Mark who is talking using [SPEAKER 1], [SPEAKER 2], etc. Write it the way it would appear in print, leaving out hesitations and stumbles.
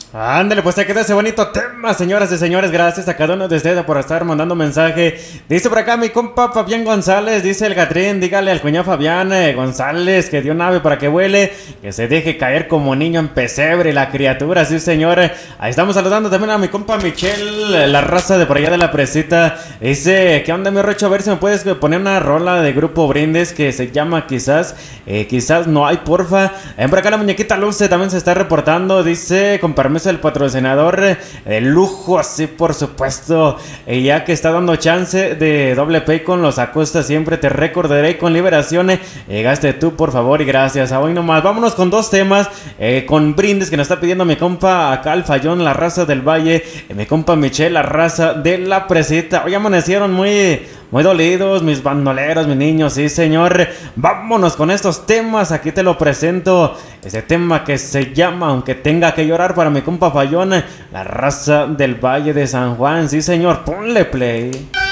[SPEAKER 1] Ándale, pues te queda ese bonito tema, señoras y señores. Gracias a cada uno de ustedes por estar mandando mensaje. Dice por acá mi compa Fabián González, dice el Catrín, dígale al cuñado Fabián González que dio un ave para que vuele, que se deje caer como niño en pesebre la criatura, sí señor. Ahí estamos saludando también a mi compa Michelle, la raza de por allá de la presita. Dice, ¿qué onda mi Rocho? A ver si me puedes poner una rola de Grupo Brindes que se llama Quizás no hay, porfa. Por acá la muñequita Luce también se está reportando, dice, con permiso el patrocinador de lujo, así por supuesto, ya que está dando chance de doble pay con los Acosta, siempre te recordaré con Liberación, llegaste tú por favor y gracias. A hoy nomás, vámonos con dos temas, con Brindes que nos está pidiendo mi compa acá el Fallón, la raza del Valle, mi compa Michelle, la raza de la presita. Hoy amanecieron muy dolidos mis bandoleros, mis niños, sí señor. Vámonos con estos temas, aquí te lo presento. Ese tema que se llama Aunque tenga que llorar, para mi compa Fallón, la raza del Valle de San Juan, sí señor, ponle play.